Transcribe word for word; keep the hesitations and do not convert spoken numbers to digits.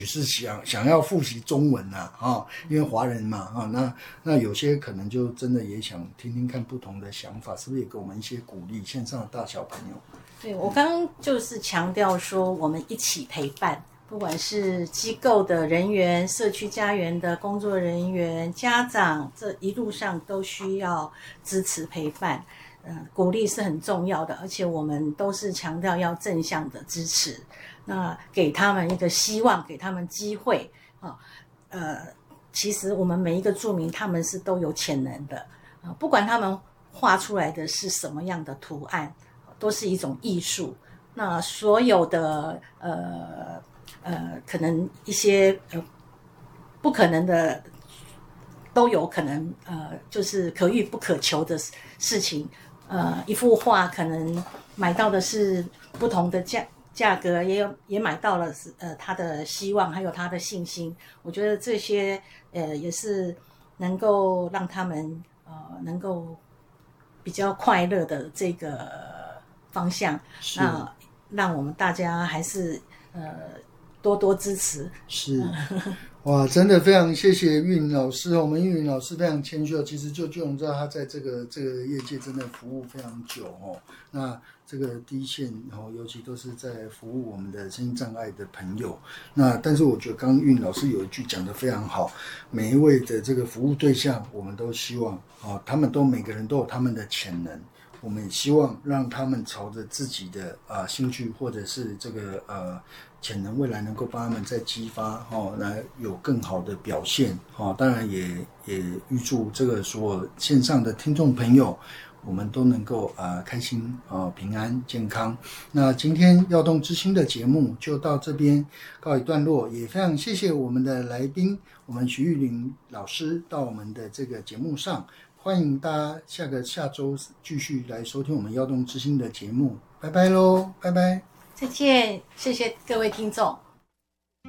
是想想要复习中文啊，哦，因为华人嘛，啊、哦，那那有些可能就真的也想听听看不同的想法，是不是也给我们一些鼓励？线上的大小朋友， 对，我刚刚就是强调说，我们一起陪伴，不管是机构的人员、社区家园的工作人员、家长，这一路上都需要支持陪伴。呃，鼓励是很重要的，而且我们都是强调要正向的支持，那给他们一个希望，给他们机会啊。呃，其实我们每一个住民他们是都有潜能的啊，不管他们画出来的是什么样的图案，都是一种艺术。那所有的呃呃，可能一些呃不可能的，都有可能呃，就是可遇不可求的事情。呃，一幅画可能买到的是不同的价价格，也有也买到了呃他的希望，还有他的信心。我觉得这些呃也是能够让他们呃能够比较快乐的这个方向。那让我们大家还是呃多多支持。 是。哇，真的非常谢谢玉玲老师，我们玉玲老师非常谦虚哦。其实就就我们知道，他在这个这个业界真的服务非常久哦。那这个第一线哦，尤其都是在服务我们的身心障碍的朋友。那但是我觉得刚刚玉玲老师有一句讲得非常好，每一位的这个服务对象，我们都希望哦，他们都每个人都有他们的潜能。我们也希望让他们朝着自己的啊、呃、兴趣或者是这个呃潜能，未来能够帮他们再激发哦，来有更好的表现哦。当然也也预祝这个所有线上的听众朋友，我们都能够啊、呃、开心啊、呃、平安健康。那今天耀动之星的节目就到这边告一段落，也非常谢谢我们的来宾，我们徐玉玲老师到我们的这个节目上。欢迎大家下个下周继续来收听我们耀动之星的节目，拜拜喽，拜拜， 再见，谢谢各位听众。